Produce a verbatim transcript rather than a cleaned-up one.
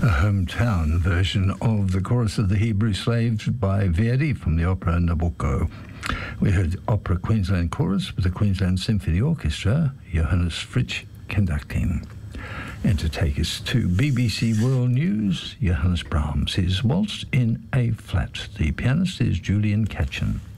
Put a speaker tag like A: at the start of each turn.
A: A hometown version of the Chorus of the Hebrew Slaves by Verdi from the opera Nabucco. We heard Opera Queensland Chorus with the Queensland Symphony Orchestra, Johannes Fritsch conducting. And to take us to B B C World News, Johannes Brahms is Waltz in A Flat. The pianist is Julian Katchen.